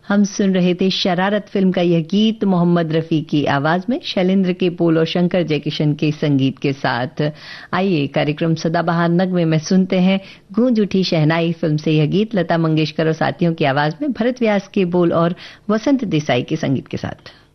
हम सुन रहे थे शरारत फिल्म का यह गीत मोहम्मद रफी की आवाज में शैलेंद्र के पोल और शंकर जयकिशन के संगीत के साथ। आइए कार्यक्रम सदाबहार नगमे में सुनते हैं गूंज उठी शहनाई फिल्म से यह गीत लता मंगेशकर और साथियों की आवाज में भरत व्यास के बोल और वसंत देसाई के संगीत के साथ।